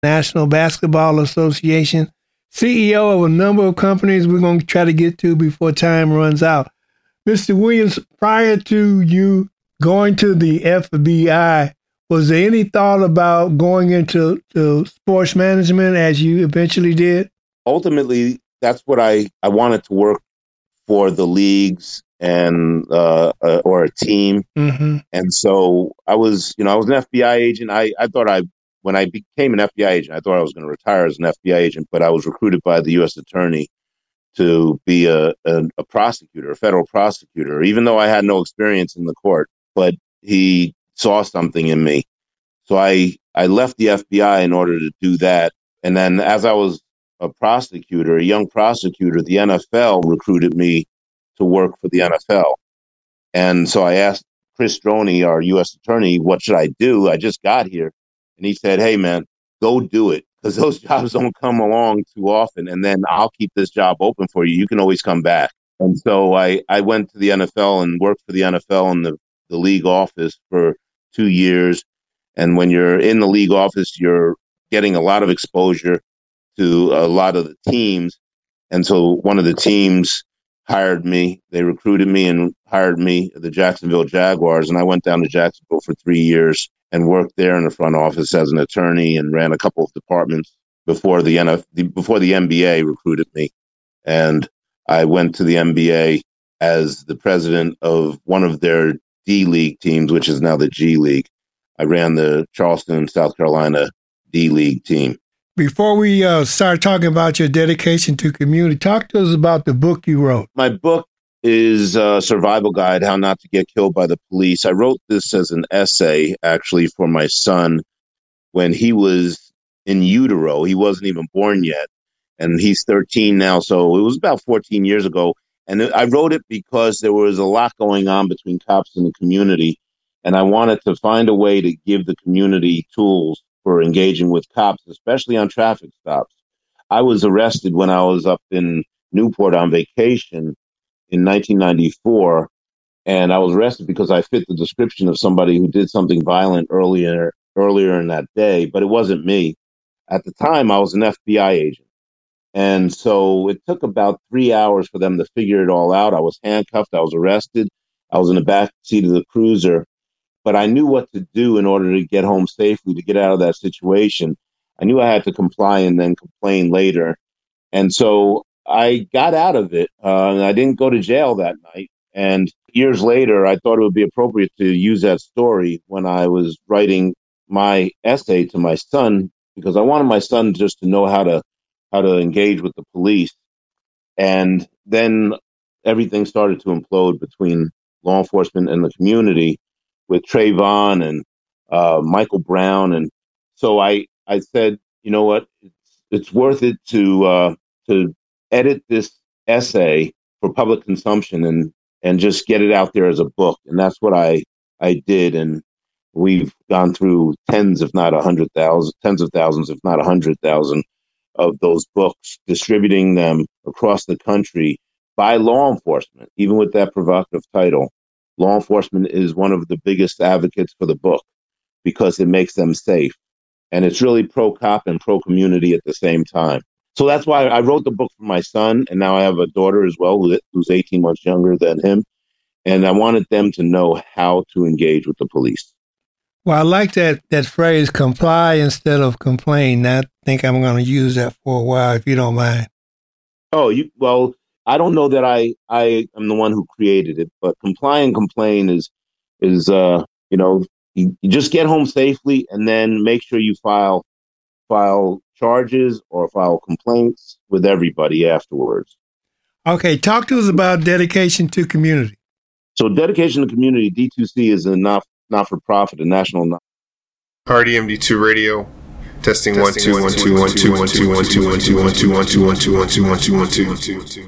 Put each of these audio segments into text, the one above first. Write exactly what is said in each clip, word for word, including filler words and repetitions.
National Basketball Association, C E O of a number of companies we're going to try to get to before time runs out. Mister Williams, prior to you going to the F B I, was there any thought about going into to sports management as you eventually did? Ultimately, that's what I, I wanted to work for the leagues and uh, uh, or a team. Mm-hmm. And so I was, you know, I was an F B I agent. I, I thought I, when I became an F B I agent, I thought I was going to retire as an F B I agent, but I was recruited by the U S attorney to be a, a, a prosecutor, a federal prosecutor, even though I had no experience in the court, but he saw something in me. So I, I left the F B I in order to do that. And then as I was a prosecutor, a young prosecutor, the N F L recruited me to work for the N F L. And so I asked Chris Droney, our U S attorney, what should I do? I just got here. And he said, hey, man, go do it, because those jobs don't come along too often. And then I'll keep this job open for you. You can always come back. And so I, I went to the N F L and worked for the N F L in the, the league office for two years. And when you're in the league office, you're getting a lot of exposure to a lot of the teams. And so one of the teams hired me. They recruited me and hired me, the Jacksonville Jaguars. And I went down to Jacksonville for three years and worked there in the front office as an attorney and ran a couple of departments before the N F L, before the N B A recruited me. And I went to the N B A as the president of one of their D League teams, which is now the G League. I ran the Charleston, South Carolina D League team. Before we uh, start talking about your dedication to community, talk to us about the book you wrote. My book is a survival guide, How Not to Get Killed by the Police. I wrote this as an essay, actually, for my son when he was in utero. He wasn't even born yet, and he's thirteen now, so it was about fourteen years ago. And I wrote it because there was a lot going on between cops and the community, and I wanted to find a way to give the community tools for engaging with cops, especially on traffic stops. I was arrested when I was up in Newport on vacation in nineteen ninety-four, and I was arrested because I fit the description of somebody who did something violent earlier earlier in that day, but it wasn't me. At the time, I was an F B I agent, and so it took about three hours for them to figure it all out. I was handcuffed, I was arrested, I was in the back seat of the cruiser, but I knew what to do in order to get home safely, to get out of that situation. I knew I had to comply and then complain later. And so I got out of it, uh, and I didn't go to jail that night. And years later, I thought it would be appropriate to use that story when I was writing my essay to my son, because I wanted my son just to know how to how to engage with the police. And then everything started to implode between law enforcement and the community with Trayvon and uh, Michael Brown. And so I, I said, you know what, it's, it's worth it to uh, to edit this essay for public consumption and and just get it out there as a book. And that's what I, I did. And we've gone through tens, if not a hundred thousand, tens of thousands, if not a hundred thousand of those books, distributing them across the country by law enforcement. Even with that provocative title, law enforcement is one of the biggest advocates for the book because it makes them safe. And it's really pro-cop and pro-community at the same time. So that's why I wrote the book for my son, and now I have a daughter as well who's eighteen months younger than him. And I wanted them to know how to engage with the police. Well, I like that that phrase, comply instead of complain. I think I'm going to use that for a while, if you don't mind. Oh, you well, I don't know that I, I am the one who created it, but comply and complain is, is uh, you know, you, you just get home safely and then make sure you file file charges or file complaints with everybody afterwards. Okay, talk to us about dedication to community. So dedication to community, D two C is a not not for profit, a national. Not- R D M D two radio. Testing one two one two one two one two one two one two one two one two one two one two one two one two one two.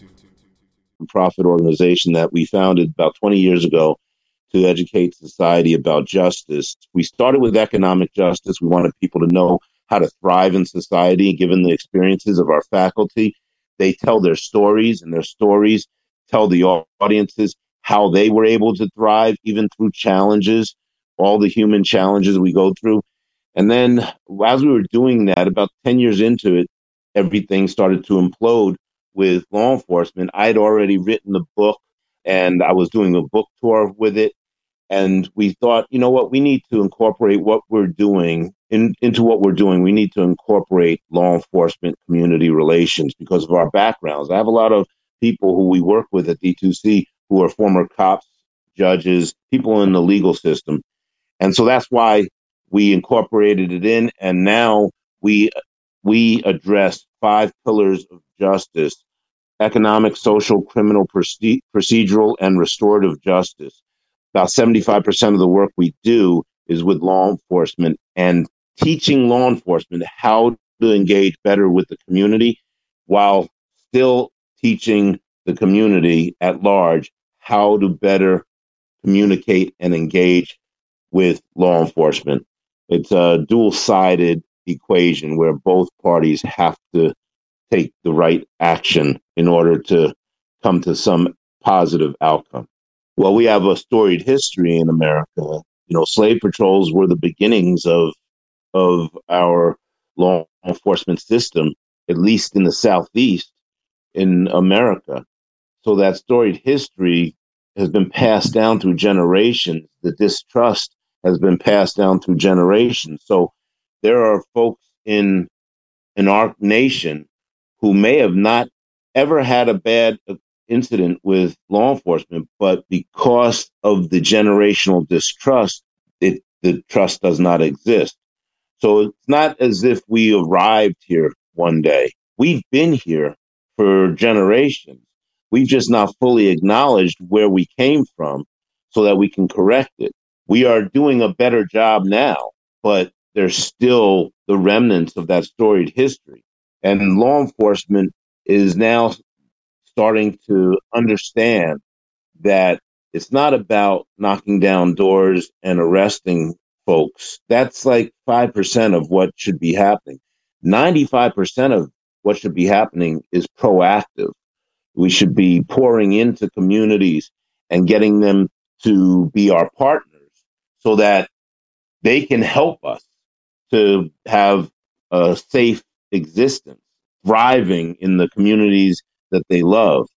Profit organization that we founded about twenty years ago to educate society about justice. We started with economic justice. We wanted people to know how to thrive in society, given the experiences of our faculty. They tell their stories, and their stories tell the audiences how they were able to thrive, even through challenges, all the human challenges we go through. And then as we were doing that, about ten years into it, everything started to implode with law enforcement. I had already written the book and I was doing a book tour with it. And we thought, you know what, we need to incorporate what we're doing in, into what we're doing. We need to incorporate law enforcement community relations because of our backgrounds. I have a lot of people who we work with at D two C who are former cops, judges, people in the legal system. And so that's why we incorporated it in. And now we we address five pillars of justice: economic, social, criminal, proce- procedural, and restorative justice. About seventy-five percent of the work we do is with law enforcement and teaching law enforcement how to engage better with the community while still teaching the community at large how to better communicate and engage with law enforcement. It's a dual-sided equation where both parties have to take the right action in order to come to some positive outcome. Well, we have a storied history in America. You know, slave patrols were the beginnings of of our law enforcement system, at least in the Southeast in America. So that storied history has been passed down through generations. The distrust has been passed down through generations. So there are folks in in our nation who may have not ever had a bad incident with law enforcement, but because of the generational distrust, it, the trust does not exist. So it's not as if we arrived here one day. We've been here for generations. We've just not fully acknowledged where we came from so that we can correct it. We are doing a better job now, but there's still the remnants of that storied history. And law enforcement is now starting to understand that it's not about knocking down doors and arresting folks. That's like five percent of what should be happening. ninety-five percent of what should be happening is proactive. We should be pouring into communities and getting them to be our partners so that they can help us to have a safe existence, thriving in the communities that they love.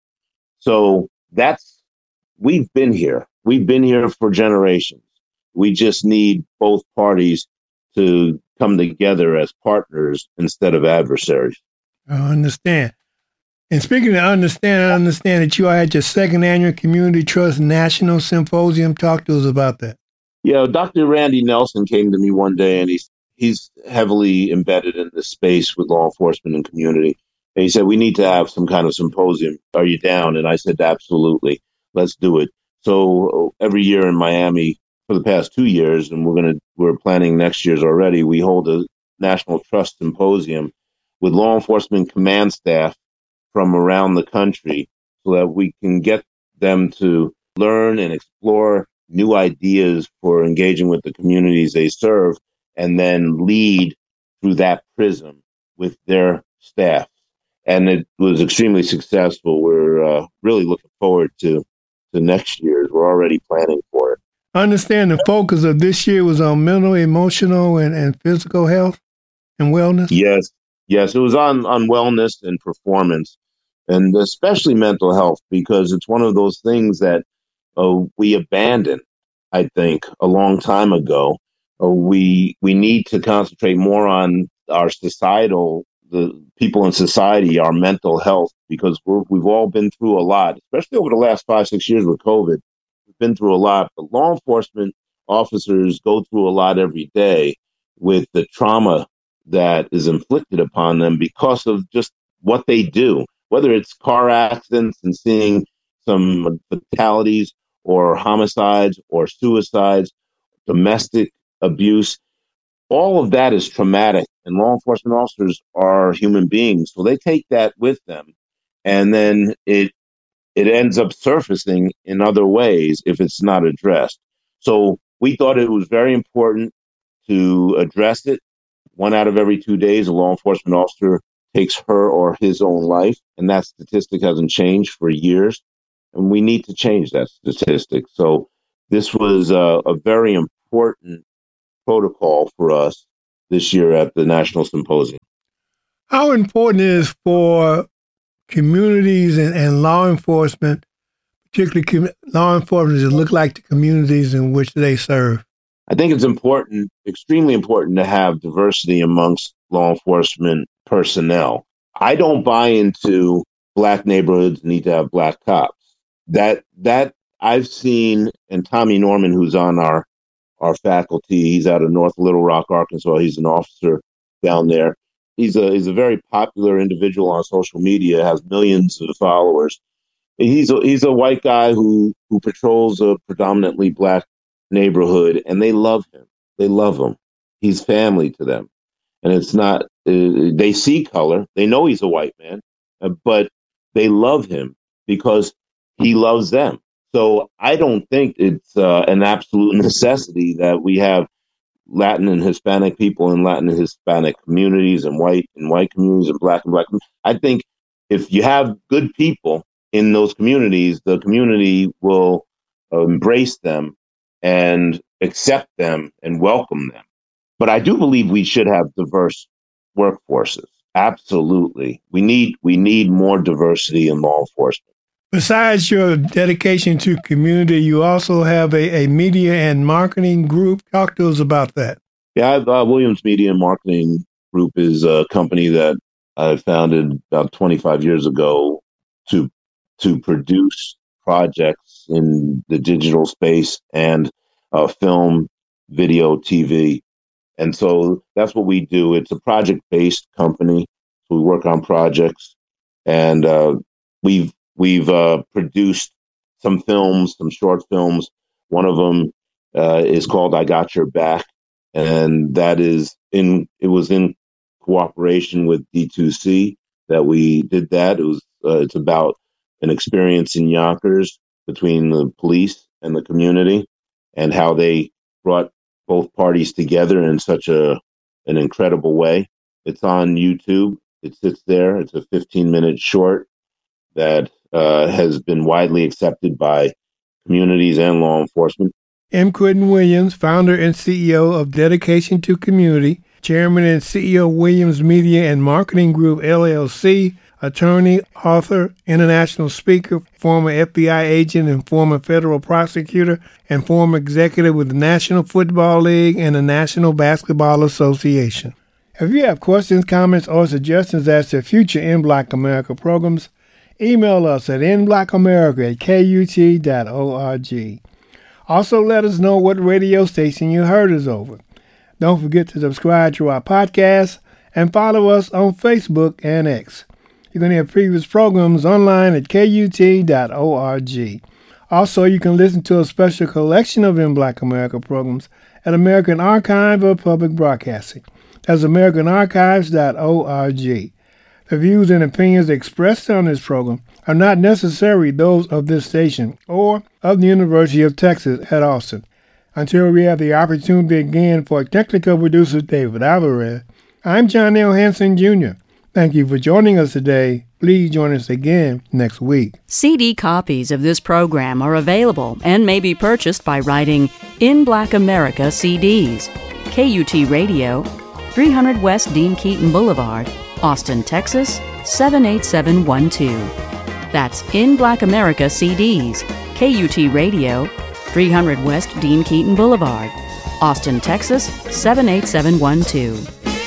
So that's, we've been here. We've been here for generations. We just need both parties to come together as partners instead of adversaries. I understand. And speaking of understand, I understand that you had your second annual Community Trust National Symposium. Talk to us about that. Yeah, Doctor Randy Nelson came to me one day, and he's he's heavily embedded in this space with law enforcement and community. And he said, we need to have some kind of symposium. Are you down? And I said, absolutely. Let's do it. So every year in Miami for the past two years, and we're going to, we're planning next year's already, we hold a National Trust Symposium with law enforcement command staff from around the country so that we can get them to learn and explore new ideas for engaging with the communities they serve and then lead through that prism with their staff. And it was extremely successful. We're uh, really looking forward to, to next year's. We're already planning for it. I understand the focus of this year was on mental, emotional, and, and physical health and wellness. Yes. Yes, it was on, on wellness and performance, and especially mental health, because it's one of those things that uh, we abandoned, I think, a long time ago. Uh, we we need to concentrate more on our societal, the people in society, our mental health, because we're, we've all been through a lot, especially over the last five, six years with COVID. We've been through a lot, but law enforcement officers go through a lot every day with the trauma that is inflicted upon them because of just what they do, whether it's car accidents and seeing some fatalities or homicides or suicides, domestic abuse. All of that is traumatic, and law enforcement officers are human beings. So they take that with them, and then it it ends up surfacing in other ways if it's not addressed. So we thought it was very important to address it. One out of every two days, a law enforcement officer takes her or his own life, and that statistic hasn't changed for years. And we need to change that statistic. So this was a, a very important protocol for us this year at the National Symposium. How important it is for communities and, and law enforcement, particularly com- law enforcement, to look like the communities in which they serve? I think it's important, extremely important, to have diversity amongst law enforcement personnel. I don't buy into black neighborhoods need to have black cops. That that I've seen, and Tommy Norman, who's on our our faculty, he's out of North Little Rock, Arkansas. He's an officer down there. He's a he's a very popular individual on social media, has millions of followers. He's a, he's a white guy who who patrols a predominantly black neighborhood, and they love him. They love him. He's family to them, and it's not. Uh, they see color. They know he's a white man, uh, but they love him because he loves them. So I don't think it's uh, an absolute necessity that we have Latin and Hispanic people in Latin and Hispanic communities, and white and white communities, and black and black. I think if you have good people in those communities, the community will uh, embrace them and accept them and welcome them. But I do believe we should have diverse workforces. Absolutely. We need we need more diversity in law enforcement. Besides your dedication to community, you also have a, a media and marketing group. Talk to us about that. Yeah, I've, uh, Williams Media and Marketing Group is a company that I founded about twenty-five years ago to to produce projects in the digital space and uh, film, video, T V. And so that's what we do. It's a project-based company. So we work on projects, and uh, we've we've uh, produced some films, some short films. One of them uh, is called "I Got Your Back," and that is in. It was in cooperation with D two C that we did that. It was. Uh, it's about an experience in Yonkers between the police and the community, and how they brought both parties together in such a an incredible way. It's on YouTube. It sits there. It's a fifteen minute short that uh, has been widely accepted by communities and law enforcement. M. Quentin Williams, founder and C E O of Dedication to Community, chairman and C E O Williams Media and Marketing Group, L L C, attorney, author, international speaker, former F B I agent and former federal prosecutor, and former executive with the National Football League and the National Basketball Association. If you have questions, comments, or suggestions as to future In Black America programs, email us at in black america at k u t dot org. Also, let us know what radio station you heard us over. Don't forget to subscribe to our podcast and follow us on Facebook and X. You can hear previous programs online at k u t dot org. Also, you can listen to a special collection of In Black America programs at American Archive of Public Broadcasting. That's american archives dot org. The views and opinions expressed on this program are not necessarily those of this station or of the University of Texas at Austin. Until we have the opportunity again for technical producer David Alvarez, I'm John L. Hanson, Junior Thank you for joining us today. Please join us again next week. C D copies of this program are available and may be purchased by writing In Black America C Ds, K U T Radio, three hundred West Dean Keaton Boulevard, Austin, Texas, seven eight seven one two. That's In Black America C Ds, K U T Radio, three hundred West Dean Keaton Boulevard, Austin, Texas, seven eight seven one two.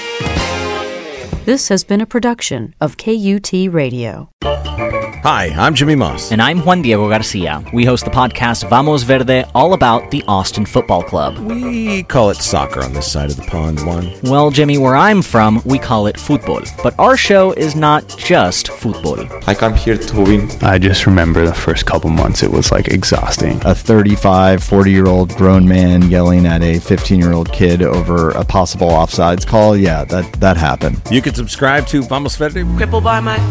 This has been a production of K U T Radio. Hi, I'm Jimmy Moss. And I'm Juan Diego Garcia. We host the podcast Vamos Verde, all about the Austin Football Club. We call it soccer on this side of the pond, Juan. Well, Jimmy, where I'm from, we call it football. But our show is not just football. I come here to win. I just remember the first couple months, it was like exhausting. A thirty-five, forty-year-old grown man yelling at a fifteen-year-old kid over a possible offsides call. Yeah, that, that happened. You can subscribe to Vamos Verde. Crippled by my